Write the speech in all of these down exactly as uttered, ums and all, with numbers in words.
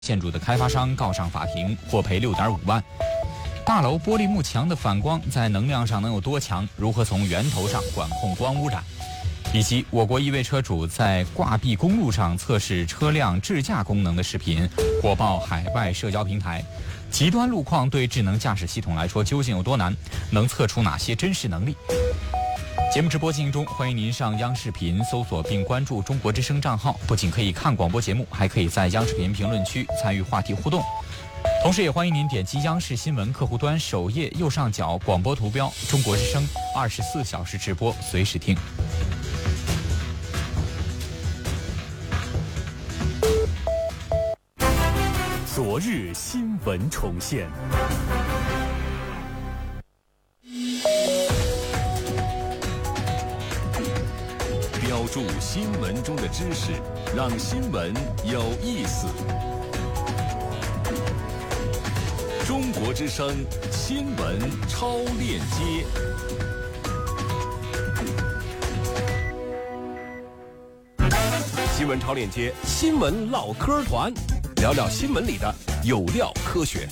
建筑的开发商告上法庭，获赔六点五万。大楼玻璃幕墙的反光在能量上能有多强？如何从源头上管控光污染？以及我国一位车主在挂壁公路上测试车辆智驾功能的视频火爆海外社交平台。极端路况对智能驾驶系统来说究竟有多难？能测出哪些真实能力？节目直播进行中，欢迎您上央视频搜索并关注中国之声账号，不仅可以看广播节目，还可以在央视频评论区参与话题互动。同时也欢迎您点击央视新闻客户端首页右上角广播图标中国之声二十四小时直播，随时听。 昨日新闻重现，标注新闻中的知识，让新闻有意思。中国之声新闻超链接。新闻超链接，新闻唠嗑团，聊聊新闻里的有料科学。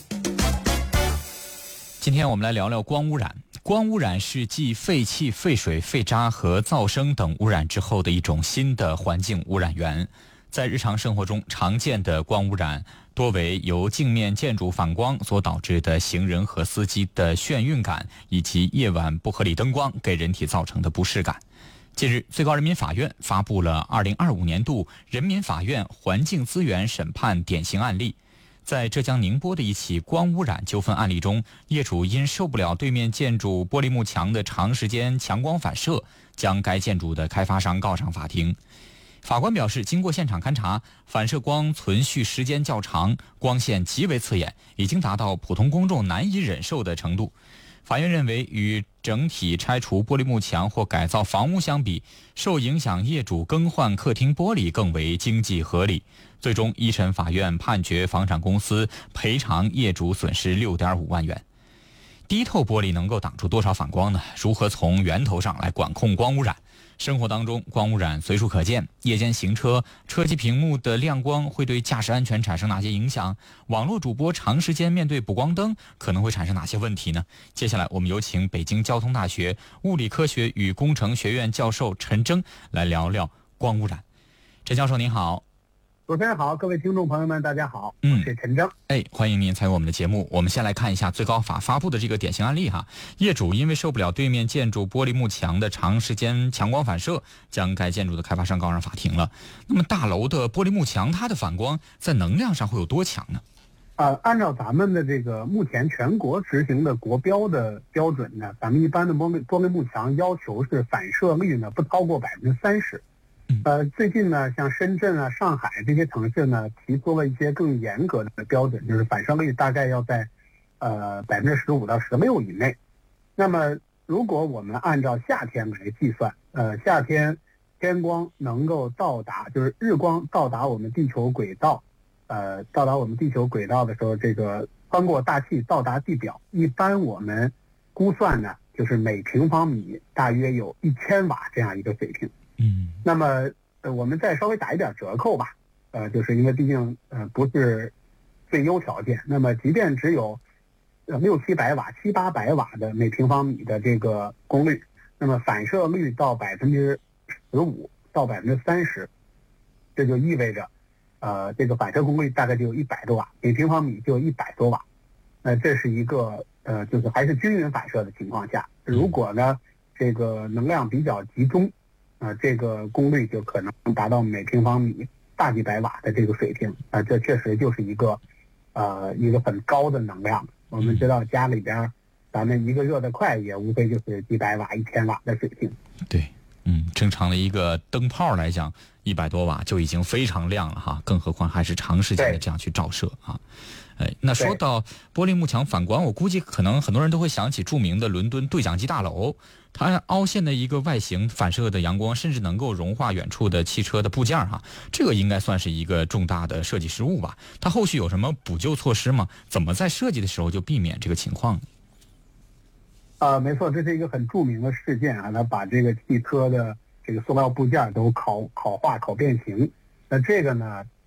今天我们来聊聊光污染。光污染是继废气、废水、废渣和噪声等污染之后的一种新的环境污染源。在日常生活中常见的光污染多为由镜面建筑反光所导致的行人和司机的眩晕感，以及夜晚不合理灯光给人体造成的不适感。近日，最高人民法院发布了二零二五年度人民法院环境资源审判典型案例。在浙江宁波的一起光污染纠纷案例中，业主因受不了对面建筑玻璃幕墙的长时间强光反射，将该建筑的开发商告上法庭。法官表示，经过现场勘查，反射光存续时间较长，光线极为刺眼，已经达到普通公众难以忍受的程度。法院认为，与整体拆除玻璃幕墙或改造房屋相比，受影响业主更换客厅玻璃更为经济合理。最终，一审法院判决房产公司赔偿业主损失六点五万元。低透玻璃能够挡住多少反光呢？如何从源头上来管控光污染？生活当中，光污染随处可见。夜间行车，车机屏幕的亮光会对驾驶安全产生哪些影响？网络主播长时间面对补光灯，可能会产生哪些问题呢？接下来，我们有请北京交通大学物理科学与工程学院教授陈征来聊聊光污染。陈教授您好。 主持人好，各位听众朋友们大家好， 嗯， 我是陈征。 哎，欢迎您参与我们的节目。我们先来看一下最高法发布的这个典型案例哈。业主因为受不了对面建筑玻璃幕墙的长时间强光反射，将该建筑的开发商告上法庭了。那么大楼的玻璃幕墙，它的反光在能量上会有多强呢？ 呃，按照咱们的这个目前全国执行的国标的标准呢，咱们一般的玻璃玻璃幕墙要求是反射率呢不超过百分之三十。呃，最近呢，像深圳啊、上海这些城市呢，提出了一些更严格的标准，就是反射率大概要在呃百分之十五到十六以内。那么，如果我们按照夏天来计算，呃，夏天天光能够到达，就是日光到达我们地球轨道，呃，到达我们地球轨道的时候，这个穿过大气到达地表，一般我们估算呢，就是每平方米大约有一千瓦这样一个水平。 嗯， 那么呃，我们再稍微打一点折扣吧，呃，就是因为毕竟呃不是最优条件，那么即便只有呃六七百瓦、七八百瓦的每平方米的这个功率，那么反射率到百分之十五到百分之三十，这就意味着呃这个反射功率大概就有一百多瓦，每平方米就有一百多瓦。那、呃、这是一个呃就是还是均匀反射的情况下，如果呢这个能量比较集中。啊、呃，这个功率就可能达到每平方米大几百瓦的这个水平啊、呃，这确实就是一个，呃，一个很高的能量。我们知道家里边，咱们一个热得快也无非就是几百瓦、一千瓦的水平。 对，嗯，正常的一个灯泡来讲，一百多瓦就已经非常亮了哈，更何况还是长时间的这样去照射啊。哎，那说到玻璃幕墙反光，我估计可能很多人都会想起著名的伦敦对讲机大楼，它凹陷的一个外形反射的阳光，甚至能够融化远处的汽车的部件哈，这个应该算是一个重大的设计失误吧？它后续有什么补救措施吗？怎么在设计的时候就避免这个情况呢？ 啊、呃，没错，这是一个很著名的事件啊，它把这个汽车的这个塑料部件都烤烤化、烤变形。那这个呢，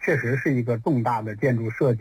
确实是一个重大的建筑设计。